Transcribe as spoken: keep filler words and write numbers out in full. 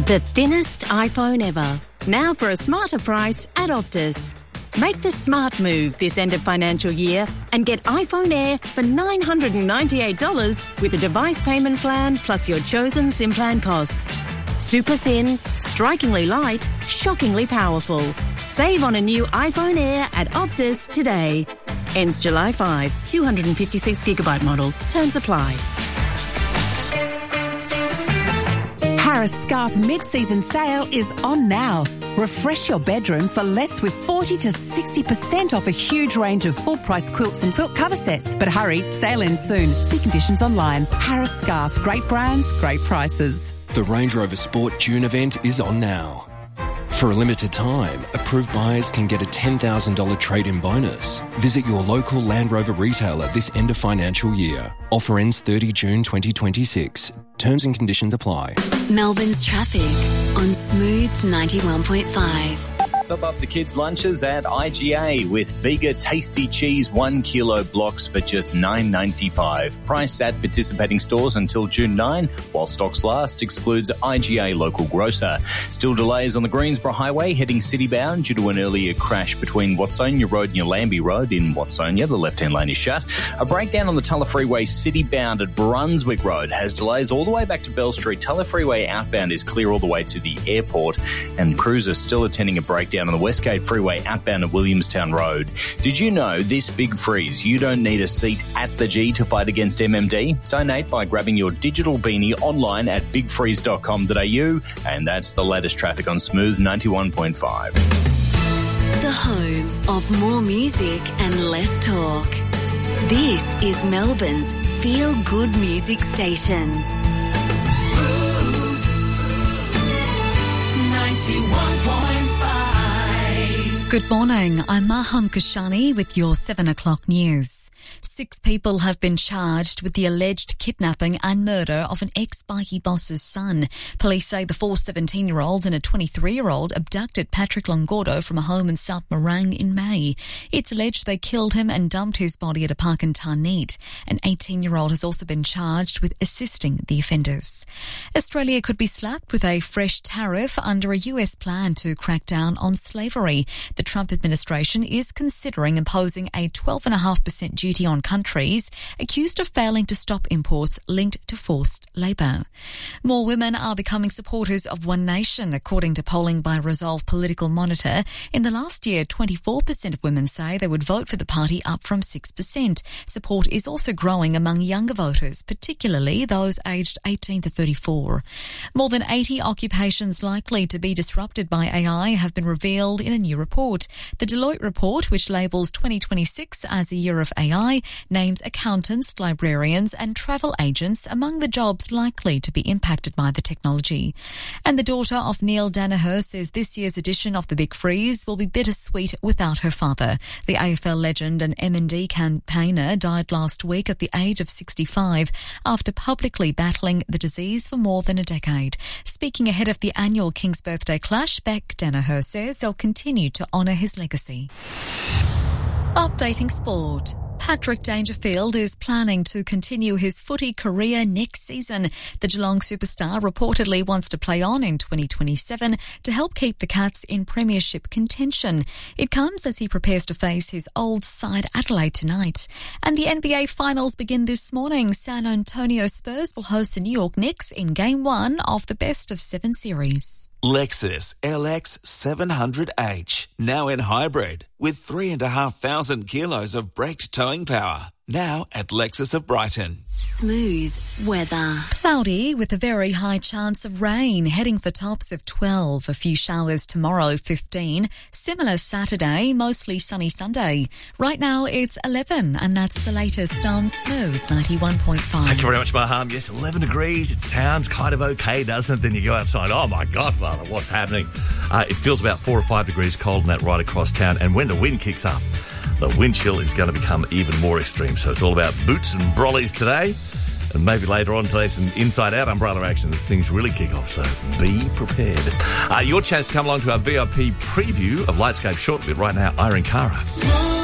The thinnest iPhone ever. Now for a smarter price at Optus. Make the smart move this end of financial year and get iPhone Air for nine hundred ninety-eight dollars with a device payment plan plus your chosen SIM plan costs. Super thin, strikingly light, shockingly powerful. Save on a new iPhone Air at Optus today. Ends July fifth. two hundred fifty-six gigabyte model. Terms apply. Harris Scarfe mid-season sale is on now. Refresh your bedroom for less with forty to sixty percent off a huge range of full-price quilts and quilt cover sets. But hurry, sale ends soon. See conditions online. Harris Scarfe. Great brands, great prices. The Range Rover Sport June event is on now. For a limited time, approved buyers can get a ten thousand dollars trade-in bonus. Visit your local Land Rover retailer this end of financial year. Offer ends thirtieth of June twenty twenty-six. Terms and conditions apply. Melbourne's traffic on Smooth ninety-one point five. Top up the kids' lunches at I G A with Bega Tasty Cheese one kilo blocks for just nine ninety-five. Price at participating stores until June ninth, while stocks last. Excludes I G A local grocer. Still delays on the Greensboro Highway heading city-bound due to an earlier crash between Watsonia Road and Yallambee Road in Watsonia. The left-hand lane is shut. A breakdown on the Tulla Freeway city-bound at Brunswick Road has delays all the way back to Bell Street. Tulla Freeway outbound is clear all the way to the airport, and crews are still attending a breakdown on the Westgate Freeway outbound at Williamstown Road. Did you know this big freeze, you don't need a seat at the G to fight against M M D? Donate by grabbing your digital beanie online at big freeze dot com dot a u, and that's the latest traffic on Smooth ninety-one point five. The home of more music and less talk. This is Melbourne's feel-good music station. Smooth ninety-one point five. Good morning, I'm Maham Kashani with your seven o'clock news. Six people have been charged with the alleged kidnapping and murder of an ex-bikie boss's son. Police say the four seventeen-year-olds and a twenty-three-year-old abducted Patrick Longordo from a home in South Morang in May. It's alleged they killed him and dumped his body at a park in Tarneit. An eighteen-year-old has also been charged with assisting the offenders. Australia could be slapped with a fresh tariff under a U S plan to crack down on slavery. The Trump administration is considering imposing a twelve point five percent duty on countries accused of failing to stop imports linked to forced labour. More women are becoming supporters of One Nation, according to polling by Resolve Political Monitor. In the last year, twenty-four percent of women say they would vote for the party, up from six percent. Support is also growing among younger voters, particularly those aged eighteen to thirty-four. More than eighty occupations likely to be disrupted by A I have been revealed in a new report. The Deloitte report, which labels twenty twenty-six as a year of A I, names accountants, librarians and travel agents among the jobs likely to be impacted by the technology. And the daughter of Neil Danaher says this year's edition of The Big Freeze will be bittersweet without her father. The A F L legend and M and D campaigner died last week at the age of sixty-five after publicly battling the disease for more than a decade. Speaking ahead of the annual King's Birthday Clash, Beck Danaher says they'll continue to honour his legacy. Updating sport. Patrick Dangerfield is planning to continue his footy career next season. The Geelong superstar reportedly wants to play on in twenty twenty-seven to help keep the Cats in premiership contention. It comes as he prepares to face his old side Adelaide tonight. And the N B A Finals begin this morning. San Antonio Spurs will host the New York Knicks in Game one of the best of seven series. Lexus L X seven hundred H, now in hybrid, with three and a half thousand kilos of braked towing power. Now at Lexus of Brighton. Smooth weather. Cloudy with a very high chance of rain, heading for tops of twelve. A few showers tomorrow, fifteen. Similar Saturday, mostly sunny Sunday. Right now it's eleven, and that's the latest on Smooth ninety-one point five. Thank you very much, Maham. Yes, eleven degrees. It sounds kind of okay, doesn't it? Then you go outside. Oh, my God, Father, what's happening? Uh, it feels about four or five degrees cold and that right across town. And when the wind kicks up, the wind chill is going to become even more extreme. So it's all about boots and brollies today. And maybe later on today, some inside-out umbrella action as things really kick off. So be prepared. Uh, your chance to come along to our V I P preview of Lightscape shortly. Right now, Irene Cara.